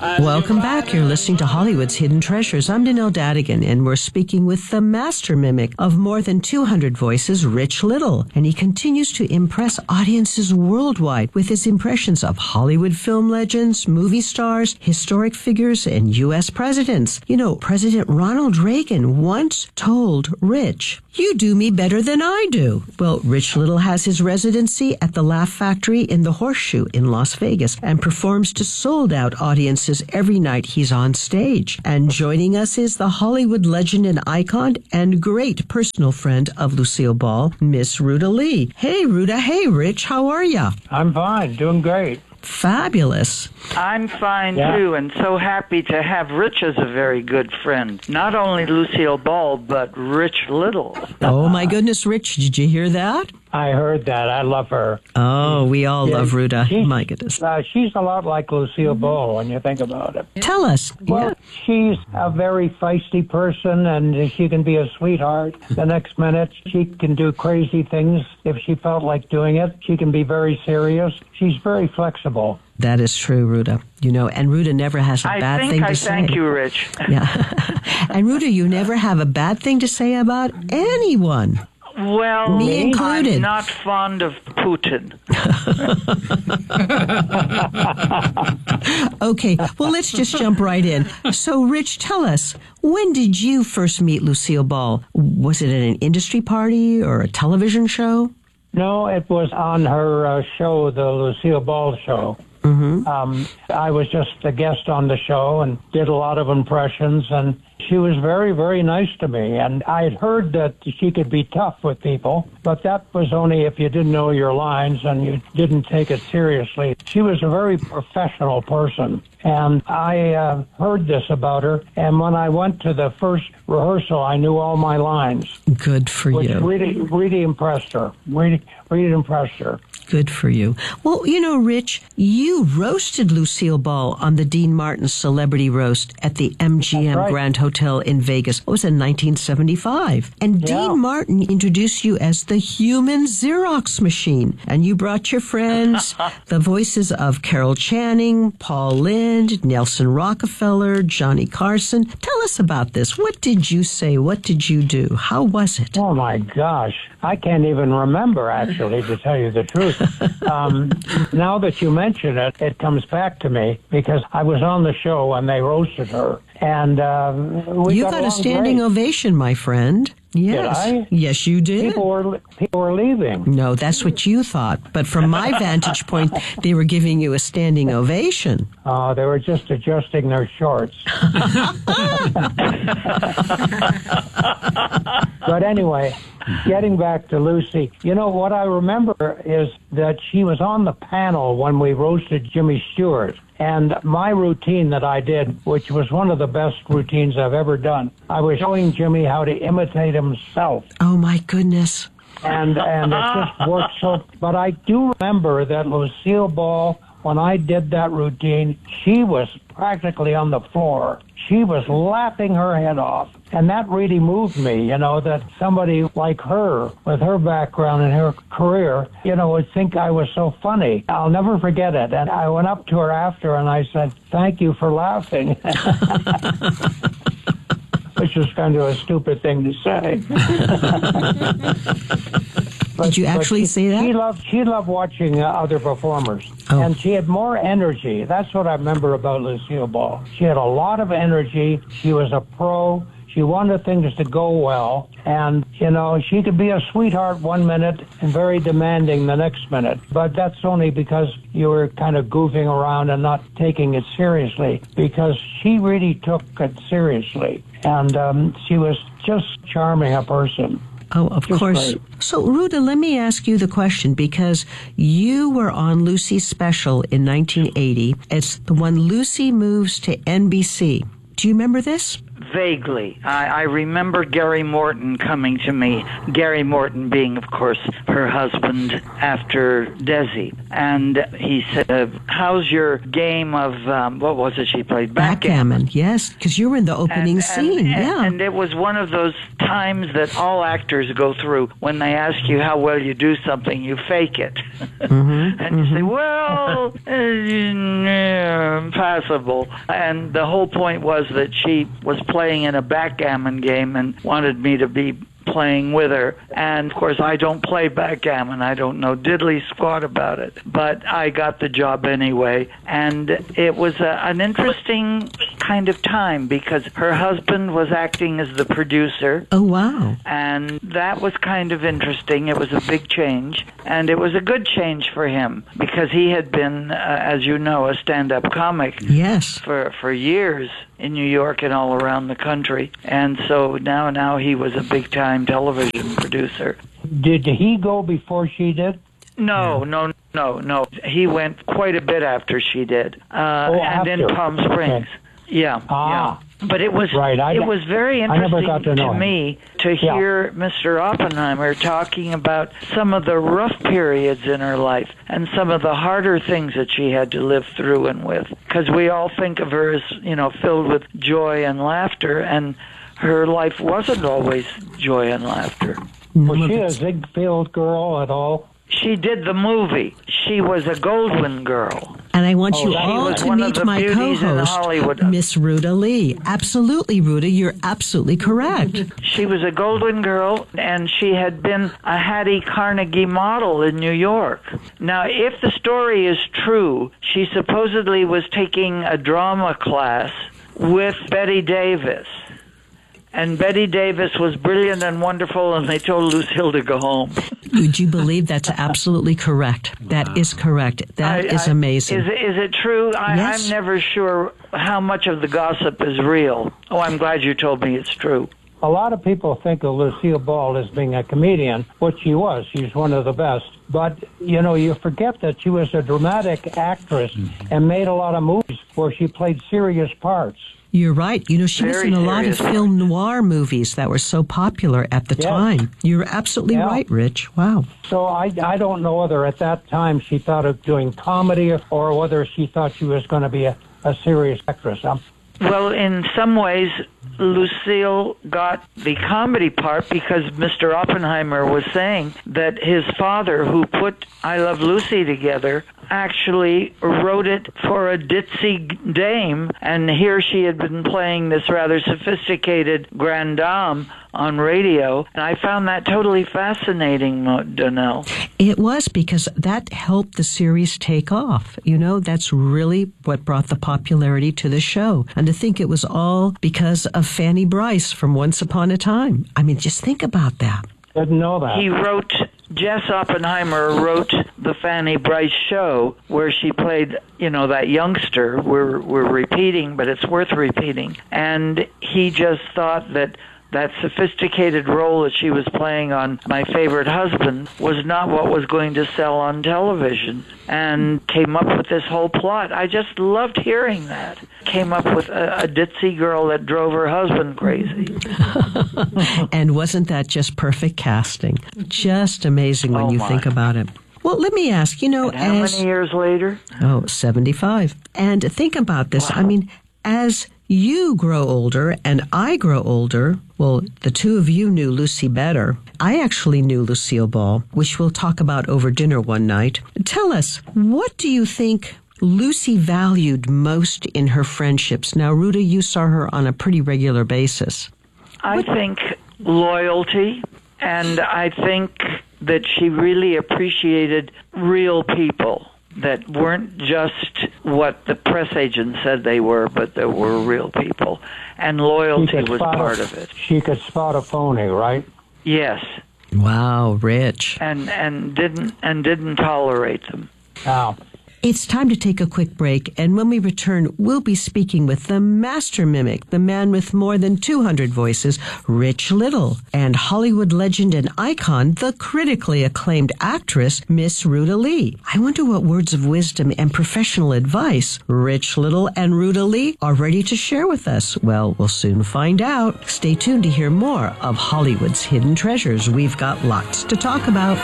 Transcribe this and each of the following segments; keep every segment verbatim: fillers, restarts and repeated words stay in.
Welcome back. You're listening to Hollywood's Hidden Treasures. I'm Danelle Dadigan, and we're speaking with the master mimic of more than two hundred voices, Rich Little. And he continues to impress audiences worldwide with his impressions of Hollywood film legends, movie stars, historic figures, and U S presidents. You know, President Ronald Reagan once told Rich, "You do me better than I do." Well, Rich Little has his residency at the Laugh Factory in the Horseshoe in Las Vegas and performs to sold-out audiences every night he's on stage. And joining us is the Hollywood legend and icon and great personal friend of Lucille Ball, Miss Ruta Lee. Hey, Ruta. Hey, Rich. How are ya? I'm fine. Doing great. Fabulous. I'm fine, yeah. too, and so happy to have Rich as a very good friend. Not only Lucille Ball, but Rich Little. Oh, my goodness, Rich, did you hear that? I heard that. I love her. Oh, we all yeah, love Ruta. She, my goodness. Uh, she's a lot like Lucille Ball when you think about it. Tell us. Well, yeah. she's a very feisty person, and she can be a sweetheart. The next minute, she can do crazy things if she felt like doing it. She can be very serious. She's very flexible. That is true, Ruta. You know, and Ruta never has a I bad think thing I to say. thank you, Rich. Yeah. And Ruta, you never have a bad thing to say about anyone. Well, me included. I'm not fond of Putin. Okay, well, let's just jump right in. So, Rich, tell us, when did you first meet Lucille Ball? Was it at an industry party or a television show? No, it was on her uh, show, the Lucille Ball Show. Mm-hmm. Um, I was just a guest on the show and did a lot of impressions, and she was very, very nice to me. And I had heard that she could be tough with people, but that was only if you didn't know your lines and you didn't take it seriously. She was a very professional person, and I uh, heard this about her. And when I went to the first rehearsal, I knew all my lines. Good for which you. really, really impressed her. Really, really impressed her. Good for you. Well, you know, Rich, you roasted Lucille Ball on the Dean Martin Celebrity Roast at the M G M right. Grand Hotel in Vegas. It was in nineteen seventy-five. And Yeah. Dean Martin introduced you as the human Xerox machine. And you brought your friends, the voices of Carol Channing, Paul Lynde, Nelson Rockefeller, Johnny Carson. Tell us about this. What did you say? What did you do? How was it? Oh, my gosh. I can't even remember, actually, to tell you the truth. Um, now that you mention it, it comes back to me because I was on the show when they roasted her. And um, we You got, got a along standing great. ovation, my friend. Yes. Did I? Yes, you did. People were, people were leaving. No, that's what you thought. But from my vantage point, they were giving you a standing ovation. Uh, they were just adjusting their shorts. But anyway, getting back to Lucy, you know, what I remember is that she was on the panel when we roasted Jimmy Stewart. And my routine that I did, which was one of the best routines I've ever done, I was showing Jimmy how to imitate himself. Oh, my goodness. And and it just worked so. But I do remember that Lucille Ball, when I did that routine, she was practically on the floor. She was laughing her head off. And that really moved me, you know, that somebody like her, with her background and her career, you know, would think I was so funny. I'll never forget it. And I went up to her after and I said, "Thank you for laughing." Which is kind of a stupid thing to say. But, Did you actually she, say that? She loved, she loved watching uh, other performers. Oh. And she had more energy. That's what I remember about Lucille Ball. She had a lot of energy. She was a pro. She wanted things to go well. And, you know, she could be a sweetheart one minute and very demanding the next minute. But that's only because you were kind of goofing around and not taking it seriously. Because she really took it seriously. And um, she was just charming a person. Oh, of Just course. great. So, Ruta, let me ask you the question, because you were on Lucy's special in nineteen eighty. It's the one Lucy Moves to N B C. Do you remember this? Vaguely. I, I remember Gary Morton coming to me, Gary Morton being, of course, her husband after Desi. And he said, uh, how's your game of, um, what was it she played? Backgammon. Backgammon, yes, because you were in the opening and, scene, and, yeah. And, and it was one of those times that all actors go through. When they ask you how well you do something, you fake it. Mm-hmm, and mm-hmm. you say, well, uh, passable. And the whole point was that she was playing in a backgammon game and wanted me to be playing with her. And, of course, I don't play backgammon. I don't know diddly squat about it. But I got the job anyway. And it was a, an interesting kind of time because her husband was acting as the producer. Oh, wow. And that was kind of interesting. It was a big change. And it was a good change for him because he had been, uh, as you know, a stand-up comic. Yes. For, for years in New York and all around the country. And so now, now he was a big-time television producer. Did he go before she did? No, no, no, no. He went quite a bit after she did. Uh, oh, and after. in Palm Springs. Okay. Yeah, ah. yeah. But it was right. I, it was very I never interesting got to, know to me to yeah. hear Mister Oppenheimer talking about some of the rough periods in her life and some of the harder things that she had to live through and with. Because we all think of her as, you know, filled with joy and laughter, and her life wasn't always joy and laughter. Was she a Ziegfeld girl at all? She did the movie. She was a Goldwyn girl. And I want oh, you all to meet my co-host, Miss Ruta Lee. Absolutely, Ruta, you're absolutely correct. She was a Goldwyn girl, and she had been a Hattie Carnegie model in New York. Now, if the story is true, she supposedly was taking a drama class with Betty Davis. And Betty Davis was brilliant and wonderful, and they told Lucille to go home. Would you believe that's absolutely correct? That is correct. That I, is I, amazing. Is, is it true? I, yes. I'm never sure how much of the gossip is real. Oh, I'm glad you told me it's true. A lot of people think of Lucille Ball as being a comedian, which she was. She's one of the best. But, you know, you forget that she was a dramatic actress mm-hmm. and made a lot of movies where she played serious parts. You're right. You know, she Very was in a lot of film noir movies that were so popular at the yes. time. You're absolutely yeah. right, Rich. Wow. So I, I don't know whether at that time she thought of doing comedy or whether she thought she was going to be a, a serious actress. Um, Well, in some ways, Lucille got the comedy part because Mister Oppenheimer was saying that his father, who put I Love Lucy together, actually wrote it for a ditzy dame, and here she had been playing this rather sophisticated grande dame on radio, and I found that totally fascinating, Donnell. It was, because that helped the series take off. You know, that's really what brought the popularity to the show. And to think it was all because of Fanny Brice from Once Upon a Time. I mean, just think about that. Didn't know that. He wrote, Jess Oppenheimer wrote the Fanny Brice show where she played, you know, that youngster. We're, we're repeating, but it's worth repeating. And he just thought that that sophisticated role that she was playing on My Favorite Husband was not what was going to sell on television, and came up with this whole plot. I just loved hearing that. Came up with a, a ditzy girl that drove her husband crazy. And wasn't that just perfect casting? Just amazing when oh you my. think about it. Well, let me ask, you know, and how as... many years later? Oh, seventy-five. And think about this. Wow. I mean, as you grow older and I grow older, well, the two of you knew Lucy better. I actually knew Lucille Ball, which we'll talk about over dinner one night. Tell us, what do you think Lucy valued most in her friendships? Now, Ruta, you saw her on a pretty regular basis. I think loyalty, and I think that she really appreciated real people that weren't just what the press agent said they were, but they were real people. And loyalty was part a, of it. She could spot a phony, right? Yes. Wow, Rich. And and didn't and didn't tolerate them. Now, It's time to take a quick break, and when we return, we'll be speaking with the master mimic, the man with more than two hundred voices, Rich Little, and Hollywood legend and icon, the critically acclaimed actress, Miss Ruta Lee. I wonder what words of wisdom and professional advice Rich Little and Ruta Lee are ready to share with us. Well, we'll soon find out. Stay tuned to hear more of Hollywood's hidden treasures. We've got lots to talk about.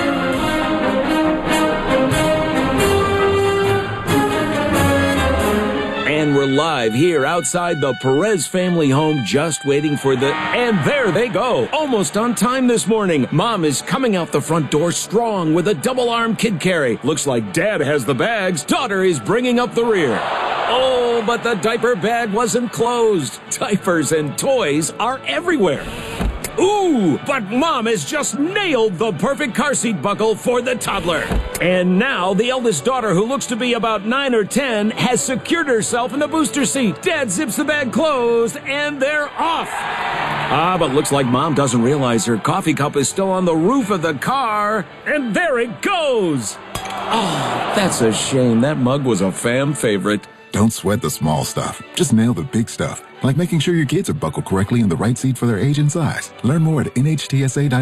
And we're live here outside the Perez family home, just waiting for the... And there they go, almost on time this morning. Mom is coming out the front door strong with a double-arm kid carry. Looks like Dad has the bags. Daughter is bringing up the rear. Oh, but the diaper bag wasn't closed. Diapers and toys are everywhere. Ooh, but Mom has just nailed the perfect car seat buckle for the toddler. And now the eldest daughter, who looks to be about nine or ten, has secured herself in the booster seat. Dad zips the bag closed, and they're off. Ah, but looks like Mom doesn't realize her coffee cup is still on the roof of the car. And there it goes. Oh, that's a shame. That mug was a fam favorite. Don't sweat the small stuff. Just nail the big stuff, like making sure your kids are buckled correctly in the right seat for their age and size. Learn more at N H T S A dot